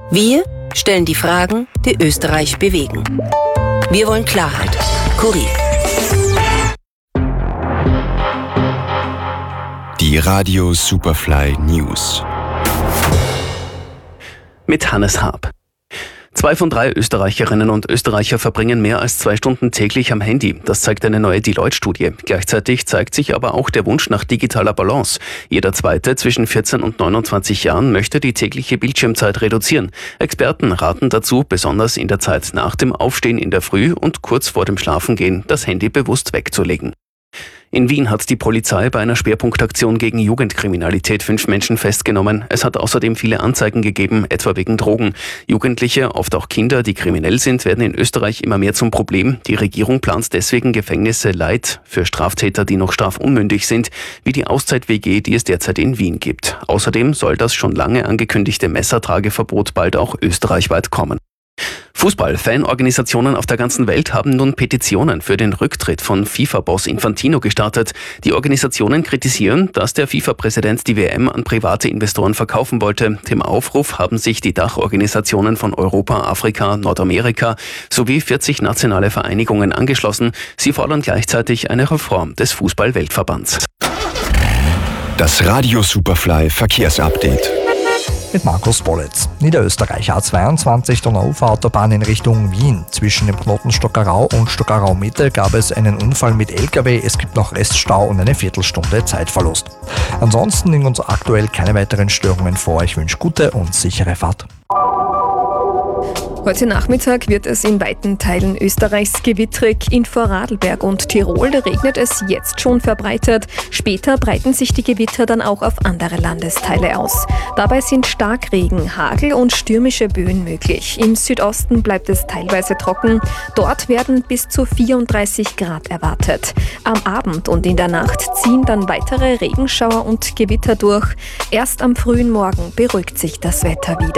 Wir stellen die Fragen, die Österreich bewegen. Wir wollen Klarheit. Kurier. Die Radio Superfly News. Mit Hannes Haab. 2 von 3 Österreicherinnen und Österreicher verbringen mehr als 2 Stunden täglich am Handy. Das zeigt eine neue Deloitte-Studie. Gleichzeitig zeigt sich aber auch der Wunsch nach digitaler Balance. Jeder Zweite zwischen 14 und 29 Jahren möchte die tägliche Bildschirmzeit reduzieren. Experten raten dazu, besonders in der Zeit nach dem Aufstehen in der Früh und kurz vor dem Schlafengehen das Handy bewusst wegzulegen. In Wien hat die Polizei bei einer Schwerpunktaktion gegen Jugendkriminalität 5 Menschen festgenommen. Es hat außerdem viele Anzeigen gegeben, etwa wegen Drogen. Jugendliche, oft auch Kinder, die kriminell sind, werden in Österreich immer mehr zum Problem. Die Regierung plant deswegen Gefängnisse light für Straftäter, die noch strafunmündig sind, wie die Auszeit-WG, die es derzeit in Wien gibt. Außerdem soll das schon lange angekündigte Messertrageverbot bald auch österreichweit kommen. Fußball-Fanorganisationen auf der ganzen Welt haben nun Petitionen für den Rücktritt von FIFA-Boss Infantino gestartet. Die Organisationen kritisieren, dass der FIFA-Präsident die WM an private Investoren verkaufen wollte. Dem Aufruf haben sich die Dachorganisationen von Europa, Afrika, Nordamerika sowie 40 nationale Vereinigungen angeschlossen. Sie fordern gleichzeitig eine Reform des Fußball-Weltverbands. Das Radio Superfly Verkehrsupdate. Mit Markus Bollitz. Niederösterreich A22 Donauuferautobahn in Richtung Wien. Zwischen dem Knoten Stockerau und Stockerau Mitte gab es einen Unfall mit LKW. Es gibt noch Reststau und eine Viertelstunde Zeitverlust. Ansonsten liegen uns aktuell keine weiteren Störungen vor. Ich wünsche gute und sichere Fahrt. Heute Nachmittag wird es in weiten Teilen Österreichs gewittrig. In Vorarlberg und Tirol regnet es jetzt schon verbreitet. Später breiten sich die Gewitter dann auch auf andere Landesteile aus. Dabei sind Starkregen, Hagel und stürmische Böen möglich. Im Südosten bleibt es teilweise trocken. Dort werden bis zu 34 Grad erwartet. Am Abend und in der Nacht ziehen dann weitere Regenschauer und Gewitter durch. Erst am frühen Morgen beruhigt sich das Wetter wieder.